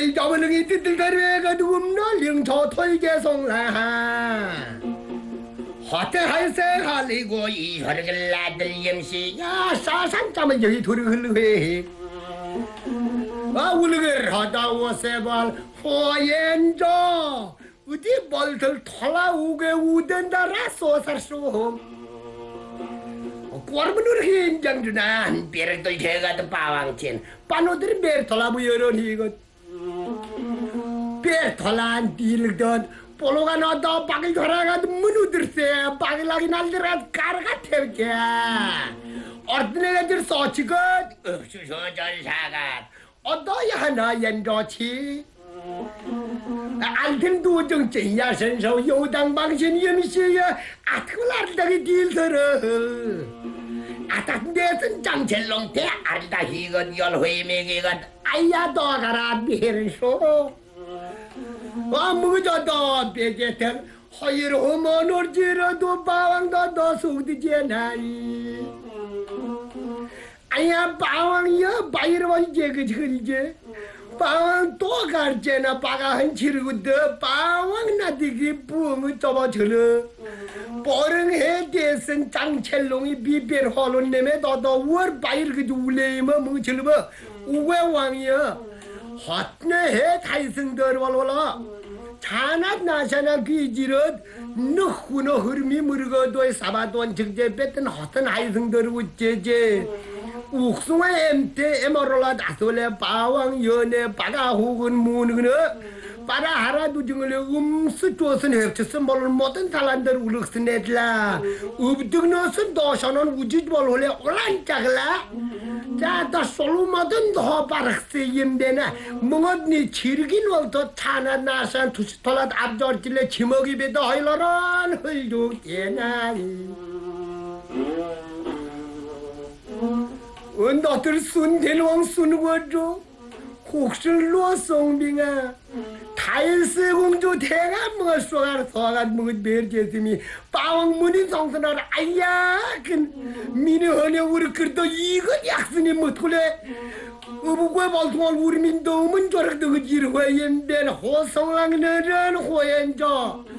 이 저번에 띠들다리가 누굽나 링초 토이게 송라 호텔 할세 할리고 이 혈을 나들 염시야 사상점은 여기 둘이 흘러해 아 우리가 하다 오세발 호연조 어디 멀들 털라우게 우den다라 소사수 꼬르문으로 현장주난 베르들 제가도 빠왕친 빠노들이 베르톨라부여론 이것 베르톨란 딜던 볼로가 너도 박을 돌아가도 문우들세 박을라기 날들아 가르가 태우게 어드네가들 소치것 없수소전 사gat 어떠야 하나 연조치 알튼 도정증야 선서 요당방신 염시야 아트글알다기 딜서러 아따내선 장철롱대 알다 희건 열회매기건 아야 도가라 비르소 아무저도 베제텔 허일 호모노르지러도 바왕도 더 속드제나이 아야 바왕이야 바이러와 이제 그지 바왕 또 가르제나 바가 한치르고도 바왕 나디기 부엉을 접어들어 뽀릉해 대선 장철롱이 비별 홀론 내매 너도 월 바이르기도 울레이마 뭉칠르버 우외왕이야 헛내해 타이승들 walwala 찬압 나샤나 귀지릇 너후너 흐름이 무르거도에 사바돈 직제 뱉은 헛은 하이승들 우째제 욱숭아 엠테 에머롤라 다솔레 바왕 연에 바가 혹은 무는거 바라 하라도 증을 스토슨 헥치스 몰 모든 사람들 우르스네틀라 우브득노스 도셔는 우지볼 홀레 올란짝라 자다 솔로마든 더 바락스 임데나 몽어니 치르긴 월도 차나 나산 투스톨랏 앞저질레 지먹이 베도 하일러란 흘도 예나리 너들 순대왕 순거죠 혹실로 송빙아 타일스 공주 대가 뭐 쏘가 소가 뭐 베르제스미 빠왕문인 성선하라 아야 그 미니 허녀 우리 그래도 이거 약순이 못걸래 우부고 발통할 우리 민도문 저렇게 그 지르고 옌벤 호성랑너런 호연조